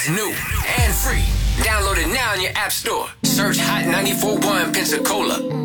is new and free. Download it now in your app store. Search Hot 94.1 Pensacola.